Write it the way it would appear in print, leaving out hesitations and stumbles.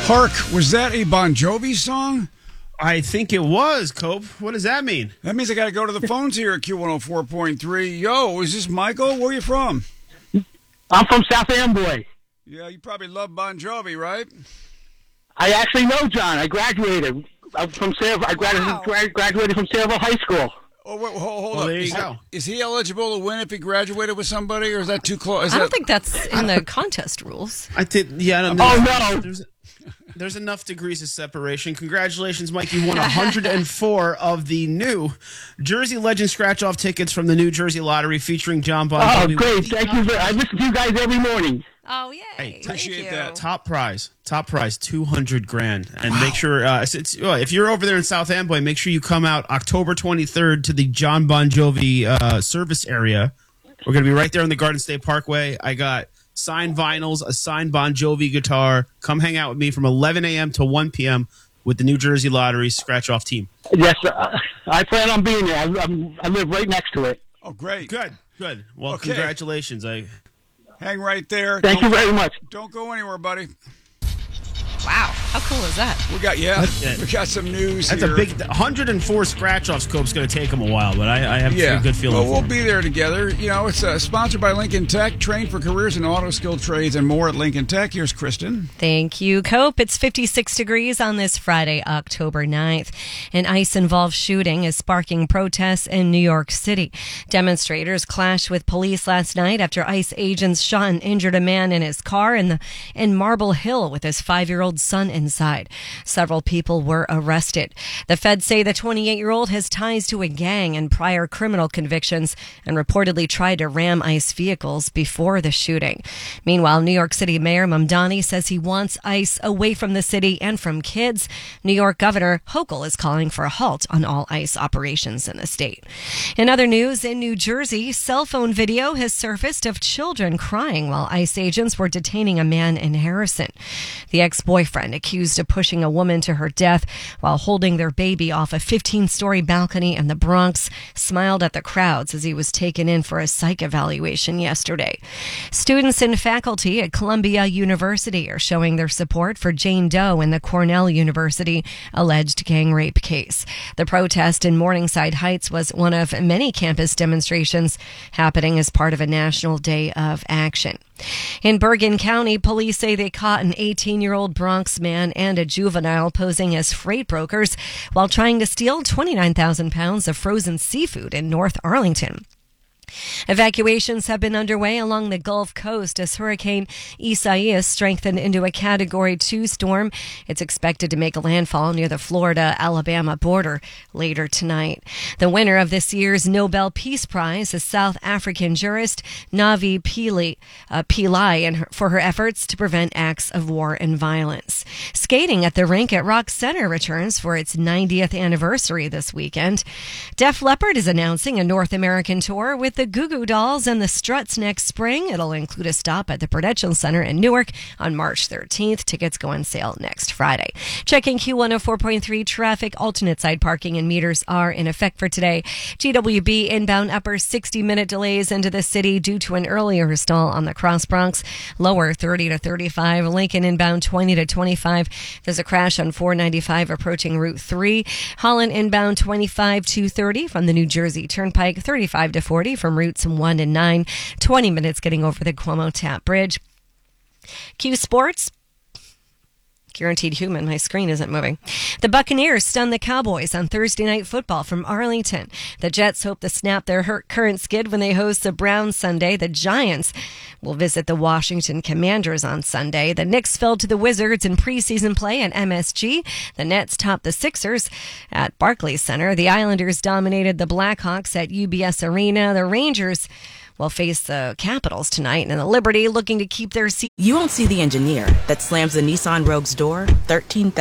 Hark, was that a Bon Jovi song? I think it was, Cope. What does that mean? That means I got to go to the phones here at Q104.3. Yo, is this Michael? Where are you from? I'm from South Amboy. Yeah, you probably love Bon Jovi, right? I actually know John. I graduated. I'm from Saraville. I graduated from Saraville High School. Oh, wait, hold Well, up. there you go. Is he eligible to win if he graduated with somebody, or is that too close? I don't think that's in the contest rules. I think, yeah. Oh, no. There's enough degrees of separation. Congratulations, Mike. You won 104 of the new Jersey Legend scratch-off tickets from the New Jersey Lottery featuring John Bon Jovi. Oh, great. Thank you. I listen to you guys every morning. Oh, yay. Hey, appreciate that. Top prize, $200,000. And make sure, if you're over there in South Amboy, make sure you come out October 23rd to the John Bon Jovi service area. We're going to be right there on the Garden State Parkway. I got signed vinyls, a signed Bon Jovi guitar. Come hang out with me from 11 a.m. to 1 p.m. with the New Jersey Lottery scratch-off team. Yes, I plan on being there. I live right next to it. Oh, great. Good. Well, Okay. Congratulations. Hang right there. Thank you very much. Don't go anywhere, buddy. Wow. How cool is that? We got some news That's here. a big 104 scratch-offs. Cope's going to take them a while, but I have a good feeling. Well, for we'll him. be there together. You know, it's sponsored by Lincoln Tech. Train for careers in auto skill trades and more at Lincoln Tech. Here's Kristen. Thank you, Cope. It's 56 degrees on this Friday, October 9th. An ICE-involved shooting is sparking protests in New York City. Demonstrators clashed with police last night after ICE agents shot and injured a man in his car in Marble Hill with his 5-year-old son inside. Several people were arrested. The feds say the 28-year-old has ties to a gang and prior criminal convictions and reportedly tried to ram ICE vehicles before the shooting. Meanwhile, New York City Mayor Mamdani says he wants ICE away from the city and from kids. New York Governor Hochul is calling for a halt on all ICE operations in the state. In other news, in New Jersey, cell phone video has surfaced of children crying while ICE agents were detaining a man in Harrison. The ex-boyfriend, accused of pushing a woman to her death while holding their baby off a 15-story balcony in the Bronx, smiled at the crowds as he was taken in for a psych evaluation yesterday. Students and faculty at Columbia University are showing their support for Jane Doe in the Cornell University alleged gang rape case. The protest in Morningside Heights was one of many campus demonstrations happening as part of a national day of action. In Bergen County, police say they caught an 18-year-old Bronx man and a juvenile posing as freight brokers while trying to steal 29,000 pounds of frozen seafood in North Arlington. Evacuations have been underway along the Gulf Coast as Hurricane Isaias strengthened into a Category 2 storm. It's expected to make landfall near the Florida-Alabama border later tonight. The winner of this year's Nobel Peace Prize is South African jurist Navi Pillay for her efforts to prevent acts of war and violence. Skating at the rink at Rock Center returns for its 90th anniversary this weekend. Def Leppard is announcing a North American tour with the Goo Goo Dolls and the Struts next spring. It'll include a stop at the Prudential Center in Newark on March 13th. Tickets go on sale next Friday. Checking Q104.3 traffic. Alternate side parking and meters are in effect for today. GWB inbound upper 60-minute delays into the city due to an earlier stall on the Cross Bronx. Lower 30 to 35. Lincoln inbound 20 to 25. There's a crash on 495 approaching Route 3. Holland inbound 25 to 30 from the New Jersey Turnpike. 35 to 40 from routes 1 and 9, 20 minutes getting over the Cuomo Tap Bridge. Q Sports. Guaranteed human, my screen isn't moving. The Buccaneers stunned the Cowboys on Thursday Night Football from Arlington. The Jets hope to snap their current skid when they host the Browns Sunday. The Giants will visit the Washington Commanders on Sunday. The Knicks fell to the Wizards in preseason play at MSG. The Nets topped the Sixers at Barclays Center. The Islanders dominated the Blackhawks at UBS Arena. The Rangers will face the Capitals tonight, and the Liberty looking to keep their seat. You won't see the engineer that slams the Nissan Rogue's door 13,000